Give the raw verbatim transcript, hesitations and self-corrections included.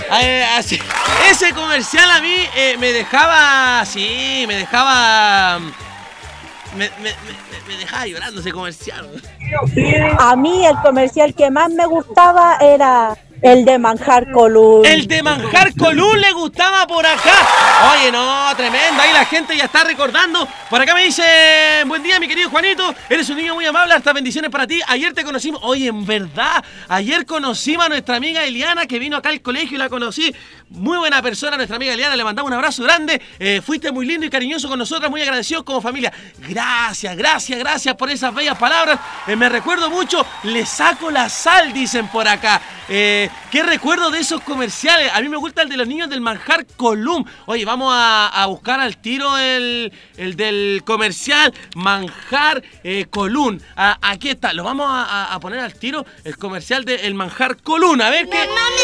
Eh, así, ese comercial a mí eh, me dejaba, sí, me dejaba, me, me, me, me dejaba llorando ese comercial. A mí el comercial que más me gustaba era el de Manjar Colún. El de Manjar Colún le gustaba por acá. Oye, no, tremendo. Ahí la gente ya está recordando. Por acá me dice, buen día, mi querido Juanito. Eres un niño muy amable. Hasta bendiciones para ti. Ayer te conocimos. Oye, en verdad, ayer conocimos a nuestra amiga Eliana, que vino acá al colegio y la conocí. Muy buena persona, nuestra amiga Eliana. Le mandamos un abrazo grande. Eh, fuiste muy lindo y cariñoso con nosotras. Muy agradecidos como familia. Gracias, gracias, gracias por esas bellas palabras. Eh, me recuerdo mucho. Le saco la sal, dicen por acá. Eh, ¿Qué recuerdo de esos comerciales? A mí me gusta el de los niños del Manjar Colún. Oye, vamos a, a buscar al tiro el, el del comercial Manjar eh, Colún. A, aquí está, lo vamos a, a poner al tiro, el comercial del Manjar Colún. A ver qué...